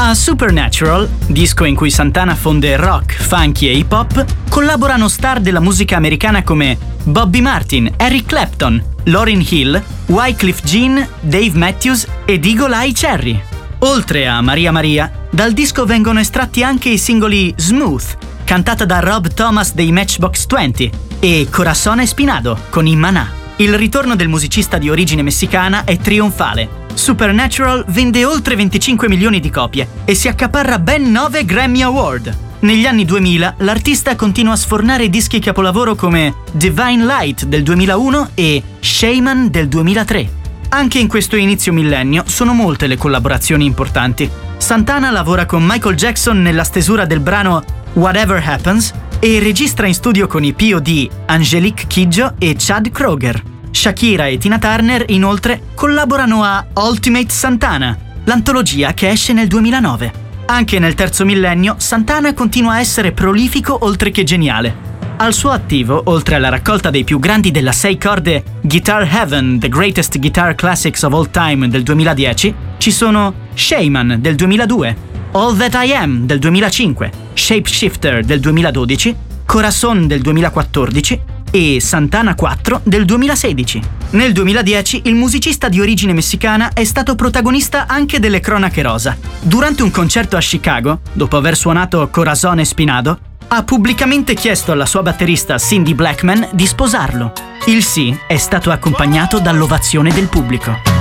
A Supernatural, disco in cui Santana fonde rock, funky e hip hop, collaborano star della musica americana come Bobby Martin, Eric Clapton, Lauryn Hill, Wyclef Jean, Dave Matthews ed Eagle Eye Cherry. Oltre a Maria Maria, dal disco vengono estratti anche i singoli Smooth, cantata da Rob Thomas dei Matchbox 20, e Corazón Espinado con Maná. Il ritorno del musicista di origine messicana è trionfale. Supernatural vende oltre 25 milioni di copie e si accaparra ben 9 Grammy Award. Negli anni 2000 l'artista continua a sfornare dischi capolavoro come Divine Light del 2001 e Shaman del 2003. Anche in questo inizio millennio sono molte le collaborazioni importanti. Santana lavora con Michael Jackson nella stesura del brano Whatever Happens e registra in studio con i POD Angelique Kidjo e Chad Kroger. Shakira e Tina Turner, inoltre, collaborano a Ultimate Santana, l'antologia che esce nel 2009. Anche nel terzo millennio, Santana continua a essere prolifico oltre che geniale. Al suo attivo, oltre alla raccolta dei più grandi della 6 corde Guitar Heaven, The Greatest Guitar Classics of All Time del 2010, ci sono Shaman del 2002, All That I Am del 2005, Shapeshifter del 2012, Corazón del 2014 e Santana 4 del 2016. Nel 2010 il musicista di origine messicana è stato protagonista anche delle cronache rosa. Durante un concerto a Chicago, dopo aver suonato Corazón Espinado, ha pubblicamente chiesto alla sua batterista Cindy Blackman di sposarlo. Il sì è stato accompagnato dall'ovazione del pubblico.